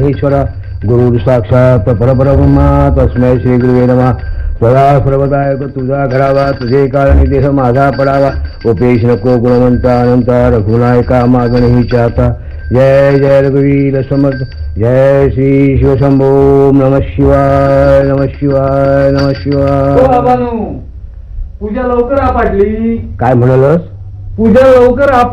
महेश्वरा गुरु साक्षात परब्रह्मा तस्मै श्री गुरुवे नमः. सदा सर्वदायक तुझा घडावा, तुझे कारणी देह माझा पडावा. उपेश नको गुणवंता अनंता, रघुनायका मागणी ही चाहता. जय जय रघुवीर समर्थ. जय श्री शिवशंभो. नमः शिवाय नमः शिवाय नमः शिवाय. पूजा लवकर आपटली. काय म्हणालस? पूजा लवकर